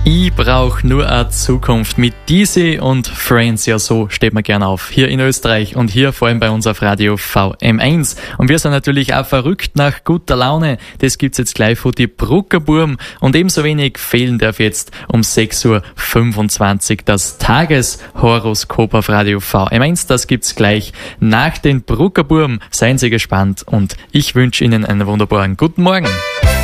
Ich brauche nur eine Zukunft mit Deezy und Friends. Ja, so steht man gern auf. Hier in Österreich und hier vor allem bei uns auf Radio VM1. Und wir sind natürlich auch verrückt nach guter Laune. Das gibt's jetzt gleich von die Bruckerburm. Und ebenso wenig fehlen darf jetzt um 6.25 Uhr das Tageshoroskop auf Radio VM1. Das gibt's gleich nach den Bruckerburm. Seien Sie gespannt und ich wünsche Ihnen einen wunderbaren guten Morgen.